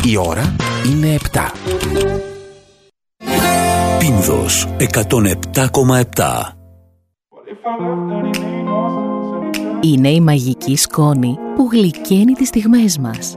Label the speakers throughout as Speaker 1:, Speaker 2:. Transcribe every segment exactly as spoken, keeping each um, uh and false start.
Speaker 1: Η ώρα είναι επτά.
Speaker 2: Πίνδος εκατόν επτά κόμμα επτά.
Speaker 3: Είναι η μαγική σκόνη που γλυκαίνει τις στιγμές μας,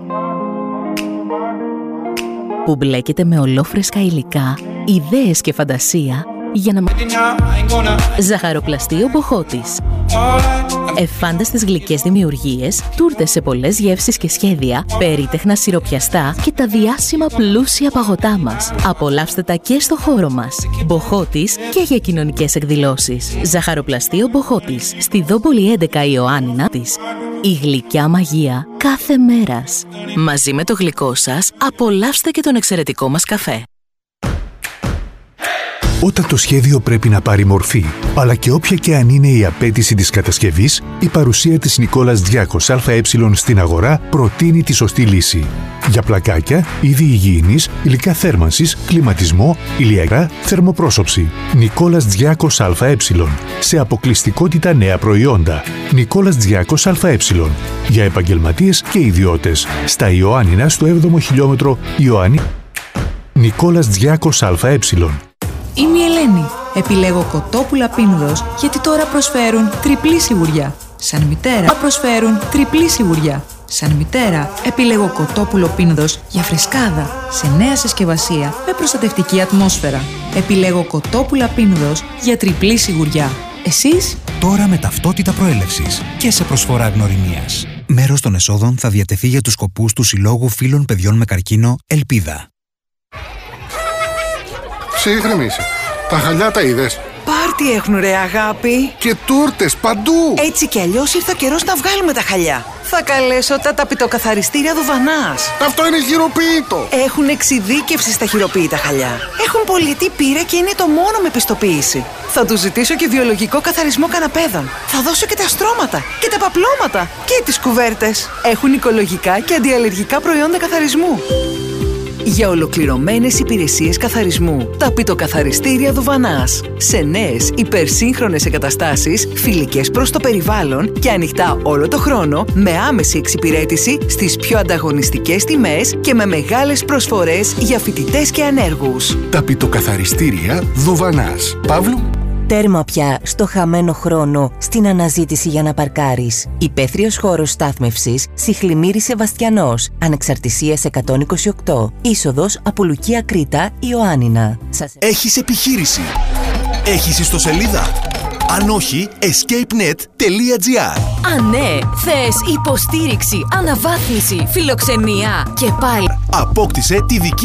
Speaker 3: που μπλέκεται με ολόφρεσκα υλικά, ιδέες και φαντασία για να... Ζαχαροπλαστείο Μποχώτης. Εφάνταστες γλυκές δημιουργίες, τούρτες σε πολλές γεύσεις και σχέδια, περίτεχνα σιροπιαστά και τα διάσημα πλούσια παγωτά μας. Απολαύστε τα και στο χώρο μας. Μποχώτης και για κοινωνικές εκδηλώσεις. Ζαχαροπλαστείο Μποχώτης, στη Δόμπολη έντεκα Ιωάννινα της. Η γλυκιά μαγεία κάθε μέρας. Μαζί με το γλυκό σας, απολαύστε και τον εξαιρετικό μας καφέ.
Speaker 4: Όταν το σχέδιο πρέπει να πάρει μορφή, αλλά και όποια και αν είναι η απέτηση της κατασκευής, η παρουσία της Νικόλας Διάκος ΑΕ στην αγορά προτείνει τη σωστή λύση. Για πλακάκια, είδη υγιεινής, υλικά θέρμανσης, κλιματισμό, ηλιακά, θερμοπρόσωψη. Νικόλας Διάκος ΑΕ. Σε αποκλειστικότητα νέα προϊόντα. Νικόλας Διάκος ΑΕ. Για επαγγελματίες και ιδιώτες. Στα Ιωάννινα στο έβδομο χιλιόμετρο Ιωάννη. Νικόλας Διάκος ΑΕ.
Speaker 5: Είμαι η Ελένη. Επιλέγω κοτόπουλα Πίνδος γιατί τώρα προσφέρουν τριπλή σιγουριά. Σαν μητέρα προσφέρουν τριπλή σιγουριά. Σαν μητέρα επιλέγω κοτόπουλο Πίνδος για φρεσκάδα, σε νέα συσκευασία με προστατευτική ατμόσφαιρα. Επιλέγω κοτόπουλα Πίνδος για τριπλή σιγουριά. Εσείς?
Speaker 6: Τώρα με ταυτότητα προέλευσης και σε προσφορά γνωριμίας. Μέρος των εσόδων θα διατεθεί για τους σκοπούς του Συλλόγου Φίλων Παιδιών με Καρκίνο Ελπίδα.
Speaker 7: Ψύχρεμη είσαι. Τα χαλιά τα είδες?
Speaker 8: Πάρτι έχουν ρε αγάπη.
Speaker 7: Και τούρτες παντού.
Speaker 8: Έτσι κι αλλιώς ήρθε ο καιρός να βγάλουμε τα χαλιά. Θα καλέσω τα ταπητοκαθαριστήρια Δουβανάς.
Speaker 7: Αυτό είναι χειροποίητο.
Speaker 8: Έχουν εξειδίκευση στα χειροποίητα χαλιά. Έχουν πολιτή πείρα και είναι το μόνο με πιστοποίηση. Θα τους ζητήσω και βιολογικό καθαρισμό καναπέδων. Θα δώσω και τα στρώματα και τα παπλώματα και τις κουβέρτες. Έχουν οικολογικά και αντιαλλεργικά προϊόντα καθαρισμού. Για ολοκληρωμένες υπηρεσίες καθαρισμού, ταπητοκαθαριστήρια Δουβανάς. Σε νέες υπερσύγχρονες εγκαταστάσεις, φιλικές προς το περιβάλλον και ανοιχτά όλο το χρόνο, με άμεση εξυπηρέτηση στις πιο ανταγωνιστικές τιμές και με μεγάλες προσφορές για φοιτητές και ανέργους.
Speaker 7: Ταπητοκαθαριστήρια Δουβανάς. Παύλου.
Speaker 9: Τέρμα πια στο χαμένο χρόνο στην αναζήτηση για να παρκάρεις. Υπαίθριος χώρος στάθμευσης Σιχλημύρης Σεβαστιανός. Ανεξαρτησίας εκατόν είκοσι οκτώ. Είσοδος από Λουκία Κρήτα Ιωάννινα. Σας...
Speaker 10: Έχεις επιχείρηση? Έχεις ιστοσελίδα? Αν όχι, escape net τελεία gr.
Speaker 3: Αν ναι, θες υποστήριξη, αναβάθμιση, φιλοξενία και πάλι.
Speaker 10: Απόκτησε τη δική